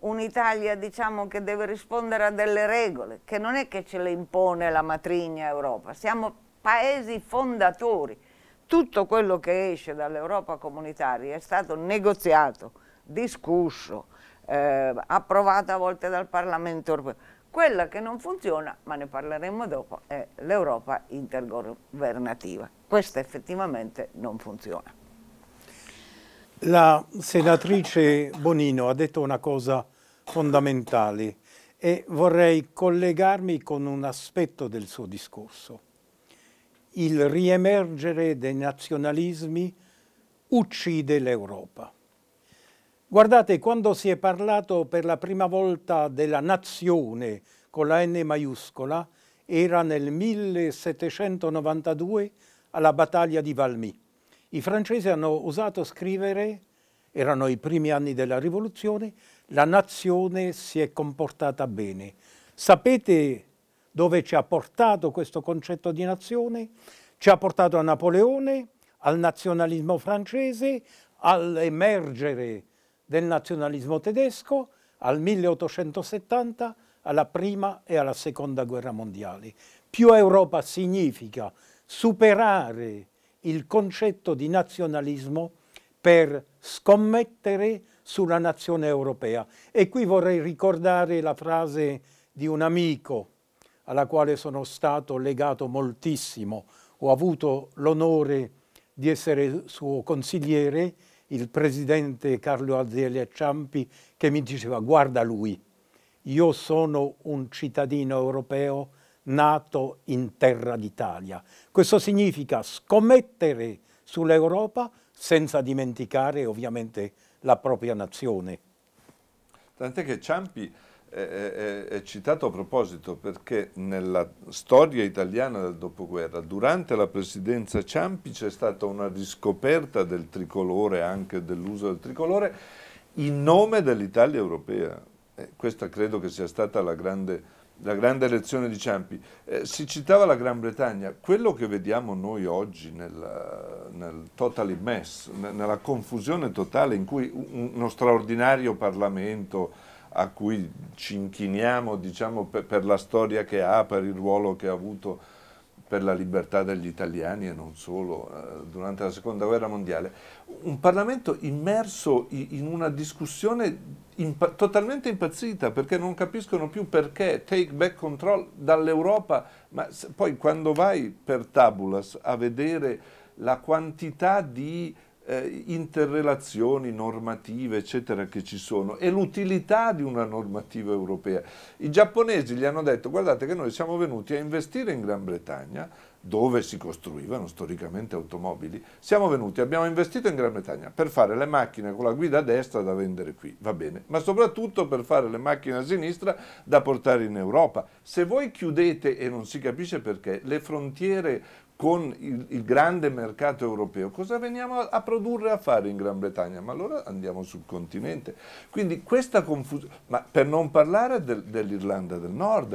un'Italia, diciamo, che deve rispondere a delle regole, che non è che ce le impone la matrigna Europa, siamo paesi fondatori. Tutto quello che esce dall'Europa comunitaria è stato negoziato, discusso, approvato a volte dal Parlamento europeo. Quella che non funziona, ma ne parleremo dopo, è l'Europa intergovernativa. Questa effettivamente non funziona. La senatrice Bonino ha detto una cosa fondamentale e vorrei collegarmi con un aspetto del suo discorso. Il riemergere dei nazionalismi uccide l'Europa. Guardate, quando si è parlato per la prima volta della nazione con la N maiuscola, era nel 1792 alla battaglia di Valmy. I francesi hanno osato scrivere, erano i primi anni della rivoluzione, la nazione si è comportata bene. Sapete dove ci ha portato questo concetto di nazione? Ci ha portato a Napoleone, al nazionalismo francese, all'emergere del nazionalismo tedesco, al 1870, alla prima e alla seconda guerra mondiale. Più Europa significa superare il concetto di nazionalismo per scommettere sulla nazione europea. E qui vorrei ricordare la frase di un amico alla quale sono stato legato moltissimo. Ho avuto l'onore di essere suo consigliere, il presidente Carlo Azeglio Ciampi, che mi diceva: guarda lui, io sono un cittadino europeo nato in terra d'Italia. Questo significa scommettere sull'Europa senza dimenticare ovviamente la propria nazione. Tant'è che Ciampi è citato a proposito perché nella storia italiana del dopoguerra, durante la presidenza Ciampi, c'è stata una riscoperta del tricolore, anche dell'uso del tricolore, in nome dell'Italia europea. Questa credo che sia stata la grande lezione di Ciampi. Si citava la Gran Bretagna. Quello che vediamo noi oggi nel totally mess, nella confusione totale in cui uno straordinario Parlamento a cui ci inchiniamo, diciamo, per la storia che ha, per il ruolo che ha avuto per la libertà degli italiani e non solo durante la Seconda Guerra Mondiale, un Parlamento immerso in una discussione totalmente impazzita, perché non capiscono più perché take back control dall'Europa, ma poi quando vai per tabulas a vedere la quantità di interrelazioni normative eccetera che ci sono e l'utilità di una normativa europea. I giapponesi gli hanno detto: guardate che noi siamo venuti a investire in Gran Bretagna, dove si costruivano storicamente automobili, abbiamo investito in Gran Bretagna per fare le macchine con la guida a destra da vendere qui, va bene, ma soprattutto per fare le macchine a sinistra da portare in Europa. Se voi chiudete, e non si capisce perché, le frontiere con il grande mercato europeo, cosa veniamo a produrre e a fare in Gran Bretagna? Ma allora andiamo sul continente. Quindi questa confusione, ma per non parlare dell'Irlanda del Nord,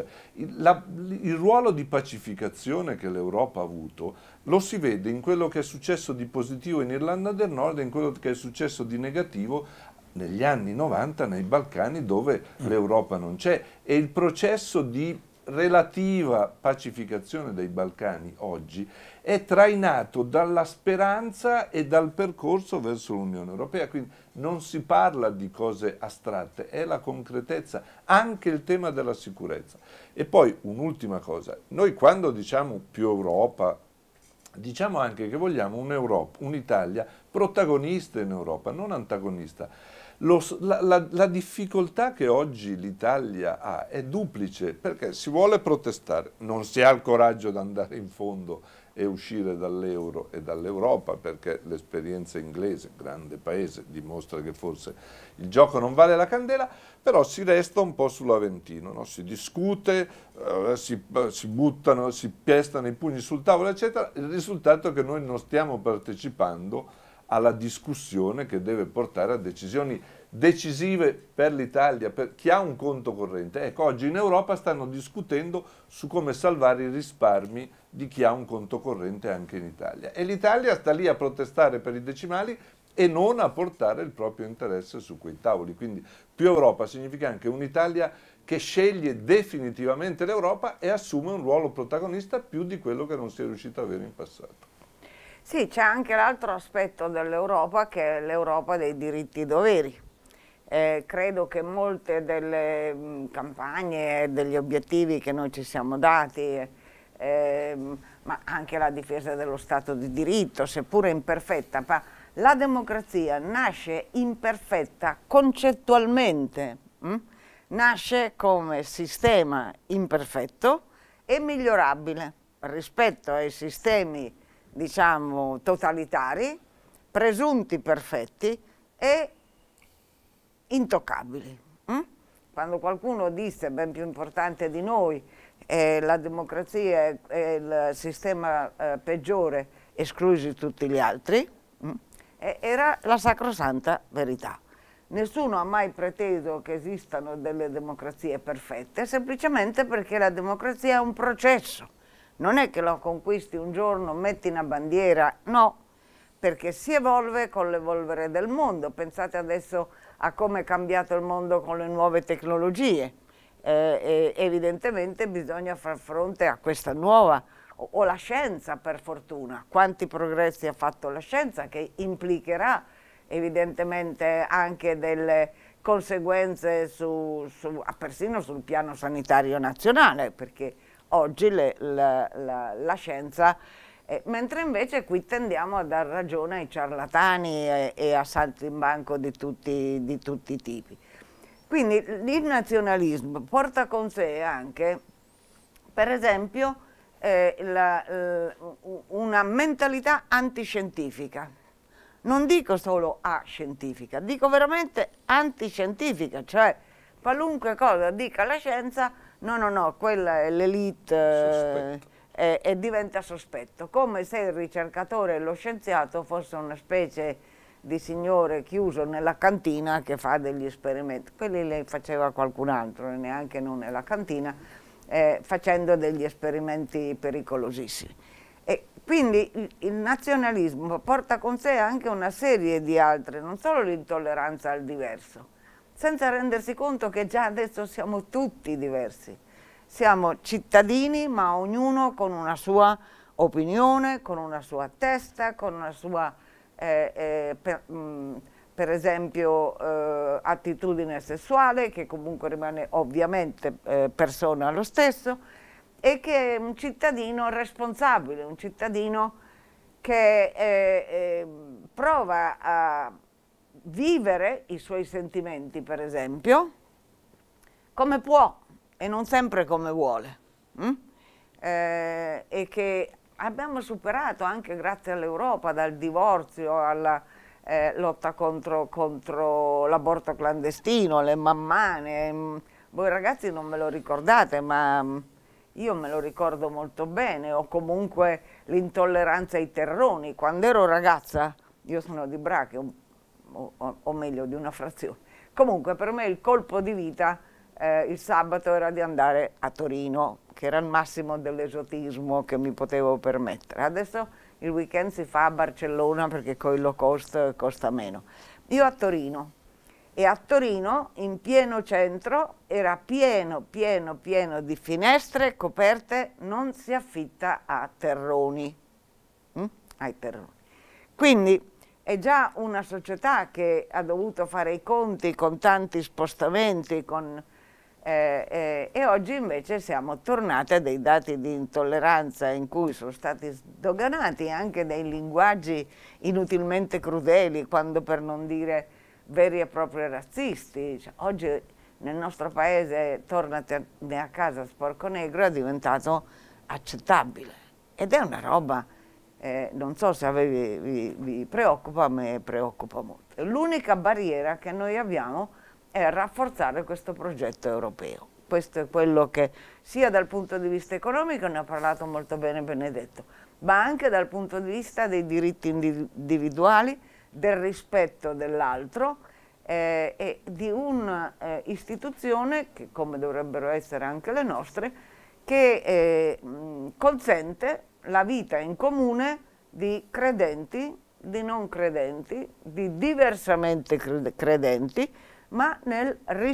il ruolo di pacificazione che l'Europa ha avuto lo si vede in quello che è successo di positivo in Irlanda del Nord e in quello che è successo di negativo negli anni 90 nei Balcani, dove l'Europa non c'è. E il processo di relativa pacificazione dei Balcani oggi è trainato dalla speranza e dal percorso verso l'Unione Europea, quindi non si parla di cose astratte, è la concretezza, anche il tema della sicurezza. E poi un'ultima cosa, noi quando diciamo più Europa, diciamo anche che vogliamo un'Europa, un'Italia protagonista in Europa, non antagonista. La difficoltà che oggi l'Italia ha è duplice, perché si vuole protestare, non si ha il coraggio di andare in fondo e uscire dall'euro e dall'Europa, perché l'esperienza inglese, grande paese, dimostra che forse il gioco non vale la candela, però si resta un po' sull'Aventino, no? Si discute, si buttano, si pestano i pugni sul tavolo, eccetera. Il risultato è che noi non stiamo partecipando alla discussione che deve portare a decisioni decisive per l'Italia, per chi ha un conto corrente. Ecco, oggi in Europa stanno discutendo su come salvare i risparmi di chi ha un conto corrente anche in Italia. E l'Italia sta lì a protestare per i decimali e non a portare il proprio interesse su quei tavoli. Quindi più Europa significa anche un'Italia che sceglie definitivamente l'Europa e assume un ruolo protagonista più di quello che non si è riuscito ad avere in passato. Sì, c'è anche l'altro aspetto dell'Europa che è l'Europa dei diritti e doveri. Credo che molte delle campagne e degli obiettivi che noi ci siamo dati, ma anche la difesa dello Stato di diritto, seppure imperfetta, ma la democrazia nasce imperfetta concettualmente, nasce come sistema imperfetto e migliorabile rispetto ai sistemi, diciamo, totalitari, presunti perfetti e intoccabili. Quando qualcuno disse, ben più importante di noi, la democrazia è il sistema peggiore, esclusi tutti gli altri, era la sacrosanta verità. Nessuno ha mai preteso che esistano delle democrazie perfette, semplicemente perché la democrazia è un processo. Non è che lo conquisti un giorno, metti una bandiera, no, perché si evolve con l'evolvere del mondo. Pensate adesso a come è cambiato il mondo con le nuove tecnologie. Evidentemente bisogna far fronte a questa nuova, o la scienza per fortuna. Quanti progressi ha fatto la scienza che implicherà evidentemente anche delle conseguenze persino sul piano sanitario nazionale, perché oggi la scienza, mentre invece qui tendiamo a dar ragione ai ciarlatani e a saltimbanco di tutti i tipi. Quindi il nazionalismo porta con sé anche, per esempio, una mentalità antiscientifica. Non dico solo ascientifica, dico veramente antiscientifica, cioè qualunque cosa dica la scienza, no, quella è l'elite e diventa sospetto, come se il ricercatore e lo scienziato fosse una specie di signore chiuso nella cantina che fa degli esperimenti. Quelli li faceva qualcun altro, neanche non nella cantina, facendo degli esperimenti pericolosissimi. E quindi il nazionalismo porta con sé anche una serie di altre, non solo l'intolleranza al diverso, senza rendersi conto che già adesso siamo tutti diversi. Siamo cittadini, ma ognuno con una sua opinione, con una sua testa, con una sua, per esempio, attitudine sessuale, che comunque rimane ovviamente persona lo stesso, e che è un cittadino responsabile, un cittadino che prova a vivere i suoi sentimenti, per esempio, come può e non sempre come vuole. E che abbiamo superato anche grazie all'Europa, dal divorzio alla lotta contro l'aborto clandestino, le mammane. Voi ragazzi non me lo ricordate, ma io me lo ricordo molto bene, o comunque l'intolleranza ai terroni. Quando ero ragazza, io sono di Brache, o meglio di una frazione, comunque per me il colpo di vita il sabato era di andare a Torino, che era il massimo dell'esotismo che mi potevo permettere. Adesso il weekend si fa a Barcellona perché con il low cost costa meno. Io a Torino, e a Torino, in pieno centro, era pieno di finestre coperte, non si affitta a terroni. Ai terroni. Quindi è già una società che ha dovuto fare i conti con tanti spostamenti, e oggi invece siamo tornati a dei dati di intolleranza in cui sono stati sdoganati anche dei linguaggi inutilmente crudeli, quando per non dire veri e propri razzisti. Cioè, oggi nel nostro paese tornati a casa sporco negro è diventato accettabile ed è una roba, non so se vi preoccupa, a me preoccupa molto. L'unica barriera che noi abbiamo è rafforzare questo progetto europeo. Questo è quello che, sia dal punto di vista economico, ne ha parlato molto bene Benedetto, ma anche dal punto di vista dei diritti individuali, del rispetto dell'altro e di un'istituzione, che come dovrebbero essere anche le nostre, che consente la vita in comune di credenti di non credenti, di diversamente credenti, ma nel